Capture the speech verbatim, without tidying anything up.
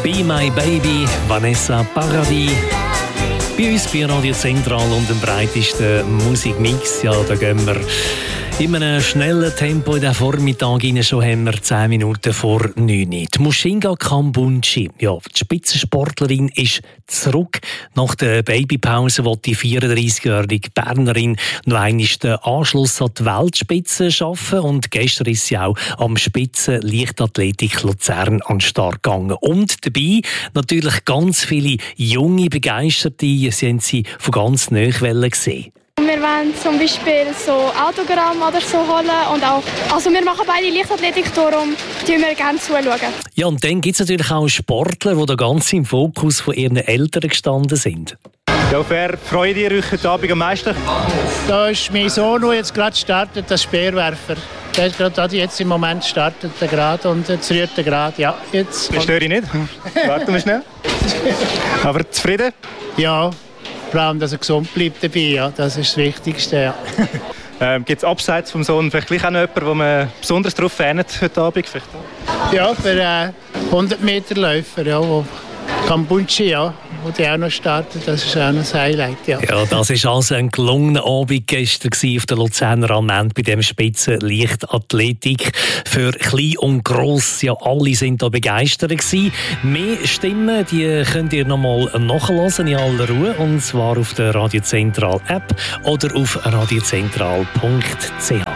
Be My Baby, Vanessa Paradis. Bei uns bei Radio Zentral und dem breitesten Musikmix. Ja, da gehen wir in einem schnellen Tempo in den Vormittag rein. Schon haben wir zehn Minuten vor neun. Die Mushinga Kambunji, ja, die Spitzensportlerin, ist zurück. Nach der Babypause will die vierunddreißigjährige Bernerin noch einmal den Anschluss an die Weltspitze schaffen. Und gestern ist sie auch am Spitzenleichtathletik Luzern an den Start gegangen. Und dabei natürlich ganz viele junge Begeisterte. Sie haben sie von ganz nahe gesehen. Wir wollen zum Beispiel so Autogramm oder so holen und auch, also wir machen beide Leichtathletik, darum schauen wir gerne zuschauen. Ja, und dann gibt es natürlich auch Sportler, die da ganz im Fokus von ihren Eltern gestanden sind. Ja, auf wer freut ihr euch heute Abend am meisten? Da ist mein Sohn, der jetzt gerade startet, der Speerwerfer. Der ist gerade jetzt im Moment startet er gerade und jetzt rührt er gerade. Ja, jetzt. Das störe ich nicht. Warten wir schnell. Aber zufrieden? Ja. Vor allem, dass er gesund bleibt dabei, ja, das ist das Wichtigste. Ja. ähm, Gibt es abseits vom Sohn vielleicht gleich auch noch jemanden, wo man besonders darauf fährt heute Abend? Vielleicht? Ja, für äh, hundert Meter Läufer, ja, wo Kambunji, ja, wo die auch noch startet, das ist auch noch ein Highlight. Ja, ja, das war also ein gelungener Abend gestern auf der Luzerner Amend bei dem Spitzenleichtathletik. Für klein und gross, ja, alle sind da begeistert gewesen. Mehr Stimmen, die könnt ihr noch mal nachhören in aller Ruhe, und zwar auf der Radio Zentral App oder auf radiozentral punkt c h.